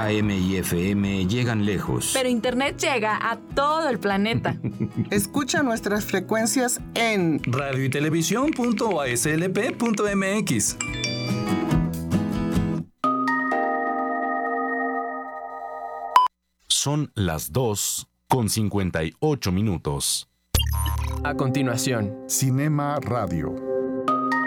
AM y FM llegan lejos. Pero Internet llega a todo el planeta. Escucha nuestras frecuencias en radioytelevisión.aslp.mx. Son las 2:58. A continuación, Cinema Radio.